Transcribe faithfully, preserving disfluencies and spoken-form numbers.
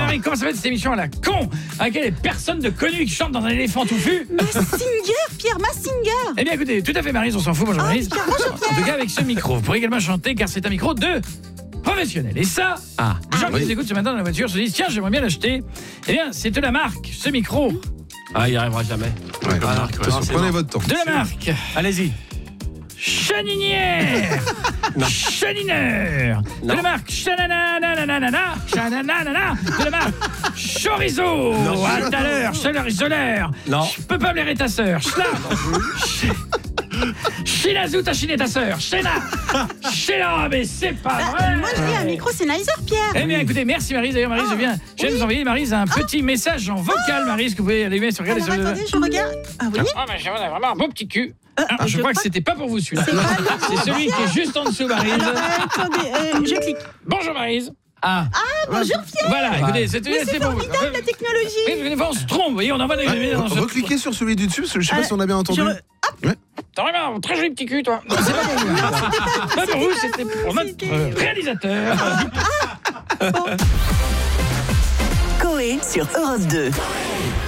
Marie, comment s'appelle cette émission à la con avec les personnes de connues qui chantent dans un éléphant touffu? Massinger, Pierre Massinger. Eh bien écoutez, tout à fait Maryse, on s'en fout, bonjour Ah, Maryse. Pierre, bonjour, Pierre. En tout cas avec ce micro, vous pourrez également chanter car c'est un micro de professionnel. Et ça, Ah, les gens qui oui. nous écoutent ce matin dans la voiture se disent tiens, j'aimerais bien l'acheter. Eh bien, c'est de la marque, ce micro, Ah, il n'y arrivera jamais. Ouais, Ah, de non, toute façon, c'est prenez bon. votre temps. de la marque Allez-y. Chaninière, Chanineur, de Non. la marque Chananananana, Chanananana, de la marque Chorizo, Non. à tout à l'heure, chaleur isoleur, Non. je peux pas blairer ta sœur, Chla, Chinazou, ta chine et ta sœur, Chena, Chena, mais c'est pas vrai. Moi je dis un micro Sennheiser, Pierre. Eh bien écoutez, merci Maryse, d'ailleurs Maryse, je viens, je viens de vous envoyer Maryse un petit message en vocal, Maryse, que vous pouvez allumer sur regarder Alors sur le... attendez, je regarde. Ah oui. Ah bah j'ai vraiment un beau petit cul. Euh, Ah, je, je crois crois que c'était pas pour vous celui-là. C'est pas le C'est celui qui est juste en dessous, Maryse. Alors, euh, attendez, euh, je clique. Bonjour Maryse. Ah, Bonjour Pierre. Voilà, écoutez, c'est Mais c'est pour vous. formidable la technologie. Oui, parce que des fois on se trompe, vous voyez, on envoie des... dans ce- Recliquez sur celui du dessus, parce que je sais pas Euh, si on a bien entendu. je- T'as vraiment un très joli petit cul, toi. Non, c'est pas pour vous. Pas pour vous, c'était pour notre c'était- euh, réalisateur. Coé sur Europe deux.